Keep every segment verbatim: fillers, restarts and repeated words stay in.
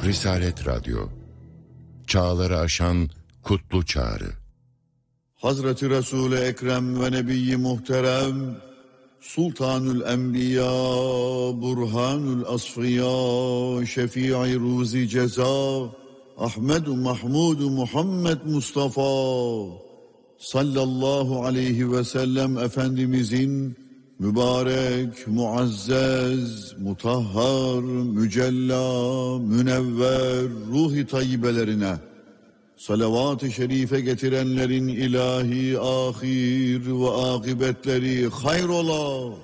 Risalet Radyo, çağları aşan kutlu çağrı. Hazreti Resul-i Ekrem ve Nebi-i Muhterem, Sultanül Enbiya, Burhanül Asfiya, Şefii Ruzi Ceza, Ahmedu Mahmudu Muhammed Mustafa sallallahu aleyhi ve sellem Efendimizin mübarek, muazzez, mutahhar, mücella, münevver, ruh-i tayyibelerine salavat-ı şerife getirenlerin ilahi, ahir ve akıbetleri hayrola.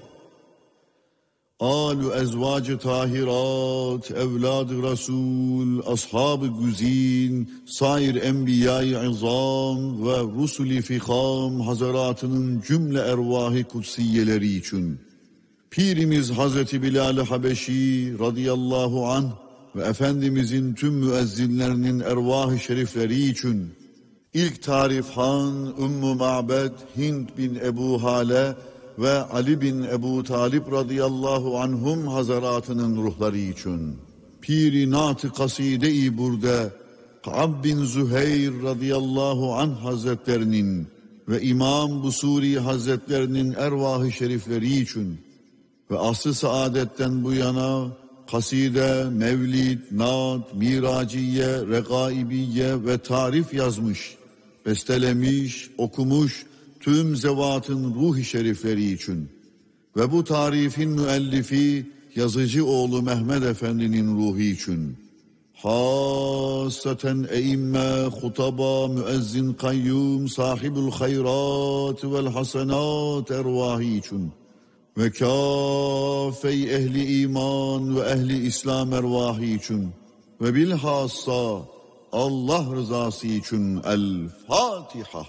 Âl-ü ezvâc-ı tahirat, evlad-ı Resul, ashab-ı güzin, sair enbiya-i izam ve rusul-i fiham hazaratının cümle ervâh-ı kutsiyeleri için, Pirimiz Hazreti Bilal-i Habeşi radıyallahu anh ve Efendimizin tüm müezzinlerinin ervâh-ı şerifleri için, ilk tarifhan Ümmü Ma'bed Hint bin Ebu Hale ve Ali bin Ebu Talib radıyallahu anhum hazaratının ruhları için, Pir-i Nat-ı Kaside-i Burde Ka'b bin Züheyr radıyallahu anh hazretlerinin ve İmam Busuri hazretlerinin ervah-ı şerifleri için ve asr-ı saadetten bu yana kaside, mevlid, naat, miraciye, regaibiye ve tarif yazmış, bestelemiş, okumuş tüm zevatın ruh-i şerifleri için ve bu tarifin müellifi yazıcı oğlu Mehmed Efendi'nin ruhu için, hasaten eimme, hutaba, müezzin, kayyum, sahibül hayrat vel hasenat ervahı için ve kâfe-i ehli iman ve ehli İslam ervahı için ve bilhassa Allah rızası için El-Fatiha.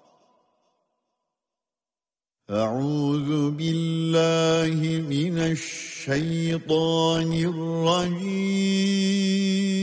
Euzu billahi mineşşeytanirracim.